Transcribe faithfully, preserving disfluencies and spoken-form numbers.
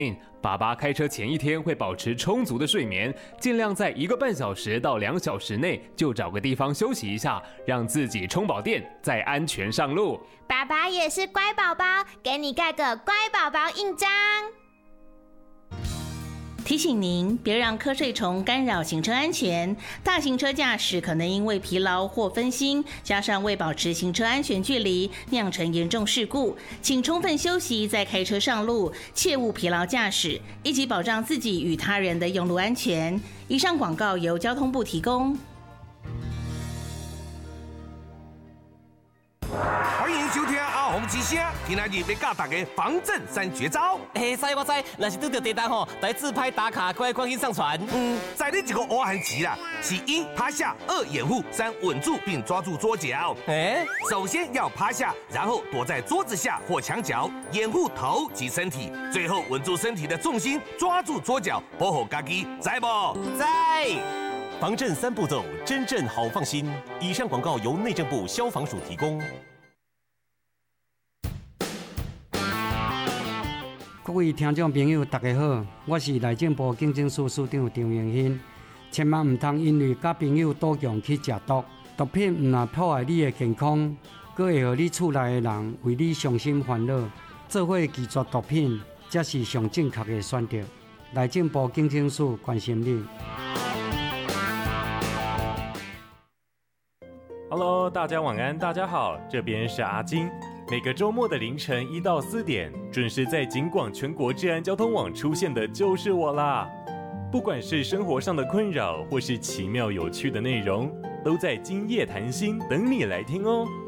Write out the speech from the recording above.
爸爸开车前一天会保持充足的睡眠，尽量在一个半小时到两小时内就找个地方休息一下，让自己充饱电，再安全上路。 爸爸也是乖宝宝，给你盖个乖宝宝印章。 提醒您，别让瞌睡虫干扰行车安全。大型车驾驶可能因为疲劳或分心，加上未保持行车安全距离，酿成严重事故。请充分休息再开车上路，切勿疲劳驾驶，一起保障自己与他人的用路安全。以上广告由交通部提供。 欢迎收听阿红之声，今仔日要教大家防震三绝招。 嘿，使我知，若是拄到地震吼，来自拍打卡，快赶紧上传。 嗯，在你一个乌汉棋啦，是一趴下，二掩护，三稳住并抓住桌角。 哎， 首先要趴下，然后躲在桌子下或墙角，掩护头及身体，最后稳住身体的重心，抓住桌角，保护家己，知不？ 在。 防震三步骤，真正好放心。以上广告由内政部消防署提供。 各位听众朋友，大家好，我是内政部警政署署长张永新。千万唔通因为甲朋友赌强去食毒，毒品唔但破坏你的健康，佫会互你厝内的人为你伤心烦恼。做伙拒绝毒品，才是上正确的选择。内政部警政署关心你。 Hello， 大家晚安，大家好，这边是阿金。每个周末的凌晨一到四点，准时在警广全国治安交通网出现的就是我啦。不管是生活上的困扰，或是奇妙有趣的内容，都在今夜谈心等你来听哦。